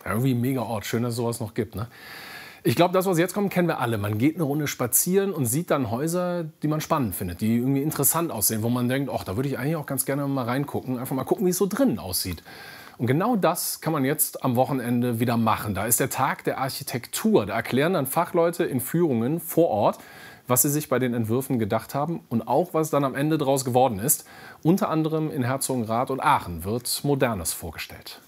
Ja, irgendwie ein Mega-Ort. Schön, dass es sowas noch gibt, ne? Ich glaube, das, was jetzt kommt, kennen wir alle. Man geht eine Runde spazieren und sieht dann Häuser, die man spannend findet, die irgendwie interessant aussehen, wo man denkt, ach, da würde ich eigentlich auch ganz gerne mal reingucken. Einfach mal gucken, wie es so drinnen aussieht. Und genau das kann man jetzt am Wochenende wieder machen. Da ist der Tag der Architektur. Da erklären dann Fachleute in Führungen vor Ort, was sie sich bei den Entwürfen gedacht haben und auch, was dann am Ende daraus geworden ist. Unter anderem in Herzogenrath und Aachen wird Modernes vorgestellt.